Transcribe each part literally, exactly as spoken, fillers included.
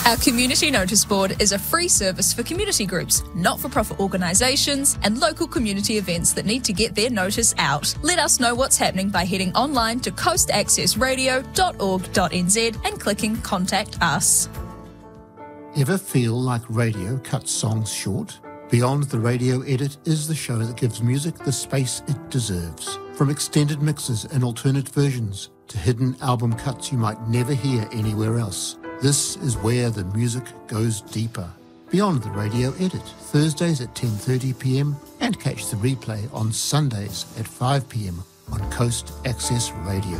Our Community Notice Board is a free service for community groups, not-for-profit organisations and local community events that need to get their notice out. Let us know what's happening by heading online to coast access radio dot org dot n z and clicking Contact Us. Ever feel like radio cuts songs short? Beyond the Radio Edit is the show that gives music the space it deserves. From extended mixes and alternate versions to hidden album cuts you might never hear anywhere else. This is where the music goes deeper. Beyond the Radio Edit, Thursdays at ten thirty p m and catch the replay on Sundays at five p m on Coast Access Radio.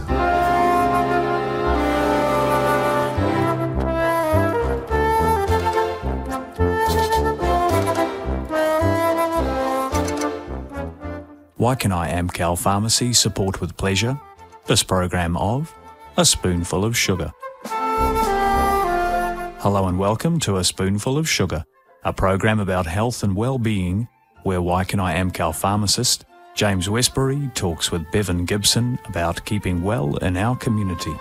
Waikanae Amcal Pharmacy support with pleasure this program of A Spoonful of Sugar. Hello and welcome to A Spoonful of Sugar, a program about health and well-being where Waikanae Amcal pharmacist James Westbury talks with Bevan Gibson about keeping well in our community.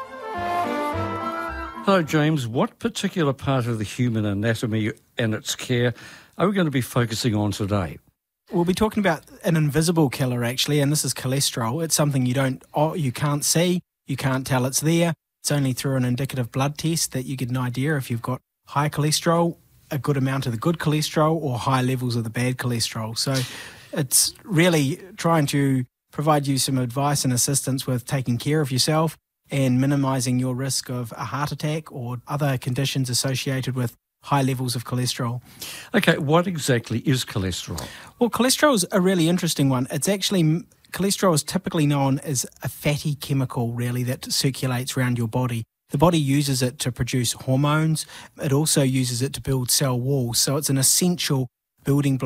Hello James, what particular part of the human anatomy and its care are we going to be focusing on today? We'll be talking about an invisible killer actually, and this is cholesterol. It's something you don't, oh, you can't see, you can't tell it's there. It's only through an indicative blood test that you get an idea if you've got high cholesterol, a good amount of the good cholesterol, or high levels of the bad cholesterol. So it's really trying to provide you some advice and assistance with taking care of yourself and minimising your risk of a heart attack or other conditions associated with high levels of cholesterol. Okay, what exactly is cholesterol? Well, cholesterol is a really interesting one. It's actually, cholesterol is typically known as a fatty chemical, really, that circulates around your body. The body uses it to produce hormones. It also uses it to build cell walls. So it's an essential building block